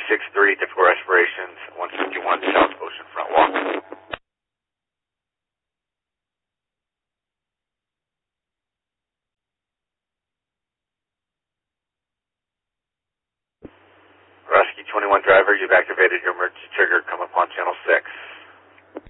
363, typical respirations, 151 South Ocean Front Walk. Rescue 21 driver, you've activated your emergency trigger. Come upon channel 6.